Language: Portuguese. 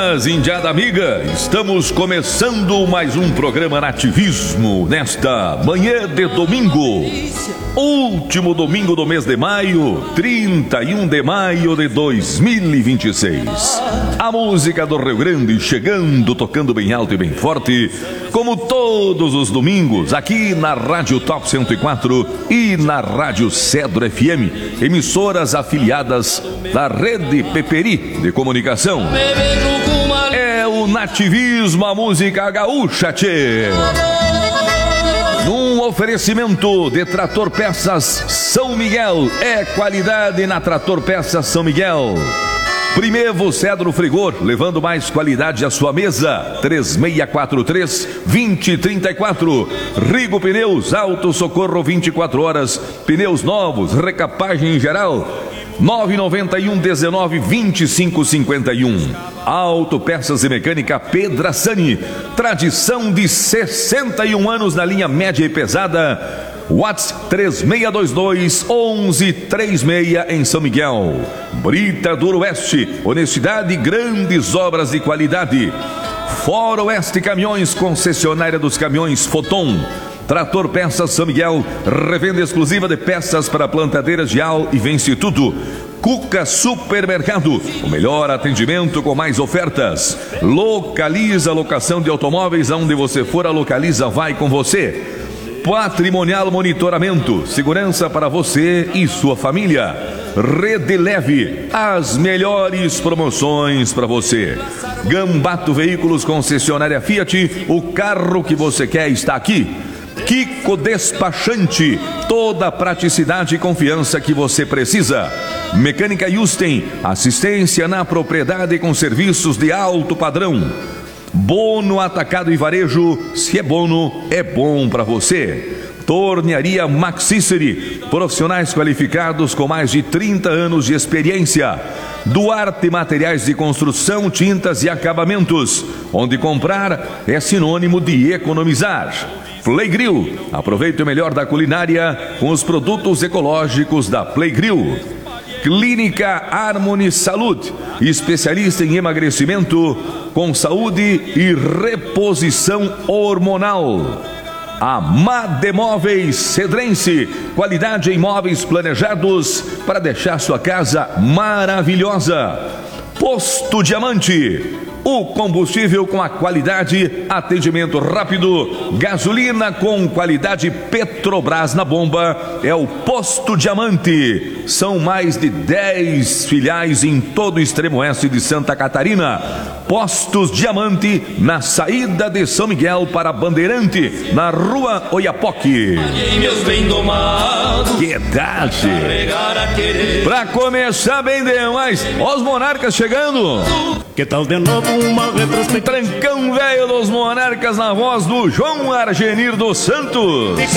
paz, indiada amiga. Estamos começando mais um programa Nativismo nesta manhã de domingo. Último domingo do mês de maio, 31 de maio de 2026. A música do Rio Grande chegando, tocando bem alto e bem forte, como todos os domingos, aqui na Rádio Top 104 e na Rádio Cedro FM, emissoras afiliadas da Rede Peperi de Comunicação. É o Nativismo, a música gaúcha, tchê. Num oferecimento de Trator Peças São Miguel, é qualidade na Trator Peças São Miguel. Primevo Cedro Frigor, levando mais qualidade à sua mesa. 3643-2034. Rigo Pneus, Auto Socorro 24 horas. Pneus novos, recapagem em geral. 991-19-2551. Autopeças e Mecânica Pedrassani. Tradição de 61 anos na linha média e pesada. WhatsApp 3622-1136 em São Miguel. Brita do Oeste, honestidade e grandes obras de qualidade. Fora Oeste Caminhões, concessionária dos caminhões Foton. Trator Peças São Miguel, revenda exclusiva de peças para plantadeiras de AL e Vence Tudo. Cuca Supermercado, o melhor atendimento com mais ofertas. Localiza, locação de automóveis, aonde você for, a Localiza vai com você. Patrimonial Monitoramento, segurança para você e sua família. Rede Leve, as melhores promoções para você. Gambato Veículos, concessionária Fiat, o carro que você quer está aqui. Kiko Despachante, toda a praticidade e confiança que você precisa. Mecânica Yusten, assistência na propriedade com serviços de alto padrão. Bono Atacado e Varejo, se é bono, é bom para você. Tornearia Maxiceri, profissionais qualificados com mais de 30 anos de experiência. Duarte Materiais de Construção, Tintas e Acabamentos, onde comprar é sinônimo de economizar. Playgrill, aproveite o melhor da culinária com os produtos ecológicos da Playgrill. Clínica Harmony Saúde, especialista em emagrecimento com saúde e reposição hormonal. Amade Móveis Cedrense, qualidade em móveis planejados para deixar sua casa maravilhosa. Posto Diamante, o combustível com a qualidade, atendimento rápido, gasolina com qualidade Petrobras na bomba, é o Posto Diamante. São mais de 10 filiais em todo o extremo oeste de Santa Catarina. Postos Diamante, na saída de São Miguel para Bandeirante, na rua Oiapoque. Que idade! Pra começar bem demais, os Monarcas chegando. Que tal de novo uma retrospectiva? Trancão velho dos Monarcas na voz do João Argenir dos Santos.